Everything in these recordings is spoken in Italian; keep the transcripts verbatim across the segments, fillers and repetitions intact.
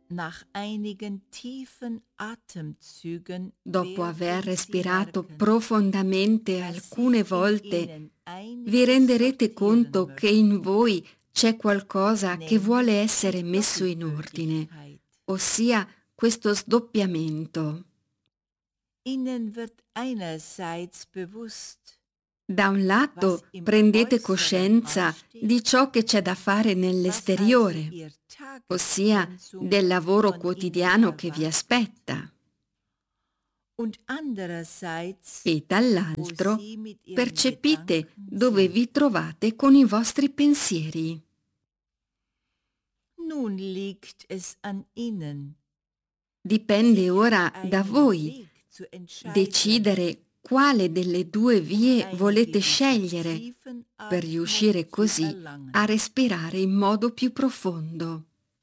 Nach einigen tiefen Atemzügen Dopo aver werden Sie respirato merken, profondamente dass alcune sich in volte, Ihnen vi einiges renderete sortieren conto che in möchte, voi c'è qualcosa che vuole nämlich essere die messo in ordine, Doppelgültigkeit. ossia questo sdoppiamento. Ihnen wird einerseits bewusst, Da un was lato im prendete Äußeren coscienza ansteht, di ciò che c'è da fare was also nell'esteriore, Ihr ossia Tagespensum del lavoro von Ihnen quotidiano che vi erwartet. aspetta, Und andererseits, e wo dall'altro Sie mit Ihren percepite Gedanken dove sind. vi trovate con i vostri pensieri. Nun liegt es an Ihnen, Dipende sich für ora da einen voi Weg zu entscheiden decidere quale delle due und vie einen volete gewissen scegliere tiefen per Atmung riuscire zu così a erlangen. respirare in modo più profondo.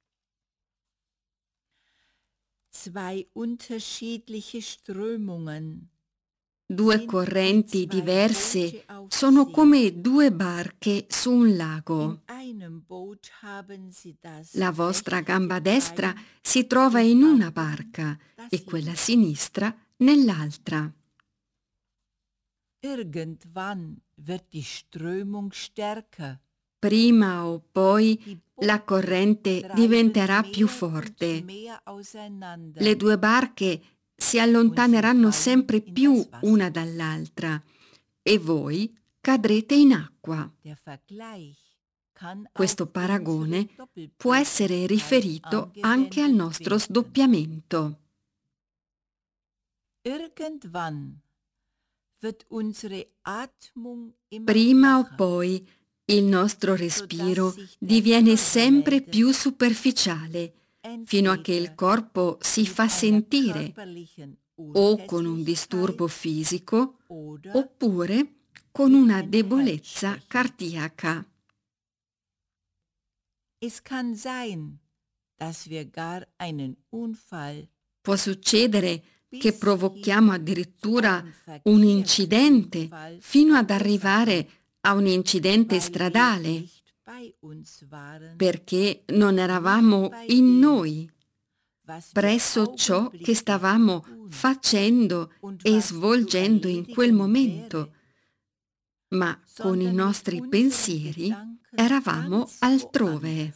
Zwei unterschiedliche Strömungen Due sind wie correnti zwei diverse Boote auf sono See. come due barche su un In lago. einem Boot haben Sie das La vostra rechte gamba destra Bein, si trova im in una anderen barca e das quella linke. sinistra nell'altra. Irgendwann wird die Strömung stärker. Prima o poi Die la Boote corrente treiben diventerà più mehr und forte. mehr Le auseinander due barche si und Sie allontaneranno fallen sempre in più das una Wasser. dall'altra e voi cadrete in acqua. Der Vergleich kann Questo auf unsere paragone può essere Doppelbödigkeit riferito anche al angewendet nostro werden. sdoppiamento. Irgendwann wird unsere Atmung immer Prima o flacher, poi il nostro sodass respiro sich der diviene Körper sempre meldet, più superficiale, fino a che il entweder corpo si mit fa einer sentire körperlichen o con un Urhässlichkeit disturbo fisico oder oppure con mit una einer debolezza Herzschwäche. cardiaca. Es kann sein, dass wir gar einen Unfall Può succedere che bis provochiamo hin zu addirittura einem un incidente Verkehrsunfall fino ad verursachen, arrivare a un incidente weil wir stradale, nicht bei uns waren, perché non nicht eravamo bei in dem, noi, was wir presso ciò che augenblicklich stavamo tun facendo und e was zu svolgendo in quel erledigen wäre, momento, ma con i sondern mit nostri unseren pensieri Gedanken eravamo ganz altrove. woanders.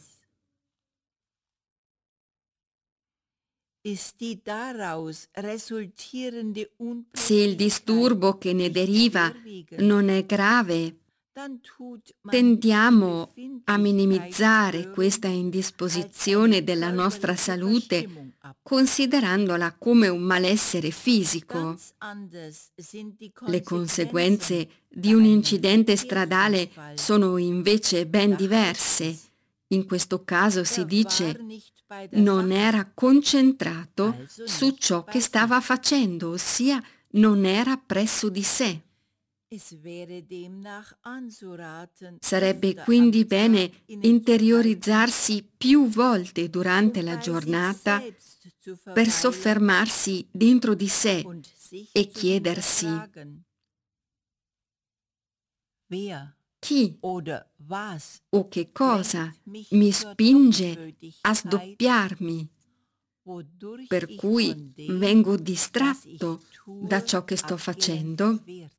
Ist die daraus resultierende Se il Unpünktlichkeit disturbo che ne nicht deriva schwerwiegend, non è grave, dann tut man die tendiamo a minimizzare questa Befindlichkeitsstörung als eine indisposizione della nostra körperliche salute Verstimmung ab. considerandola come un malessere fisico. Ganz anders sind die Le Konsequenzen conseguenze di bei un einem incidente stradale Verkehrsunfall. sono invece ben Da heißt diverse. es, In questo caso si er war dice nicht bei der non Sache, era concentrato also su nicht ciò che bei stava sich. facendo, ossia non era presso di sé. Es wäre demnach anzuraten, Sarebbe öfter am quindi Tag bene innezuhalten, interiorizzarsi più volte durante um la bei sich giornata selbst zu per verweilen soffermarsi dentro di sé und sich e zu chiedersi hinterfragen, wer chi oder was o che cosa drängt mich mi zur spinge a Doppelbödigkeit, sdoppiarmi, wodurch per ich cui von dem, vengo was ich distratto da tue, ciò che sto abgelenkt facendo. werde.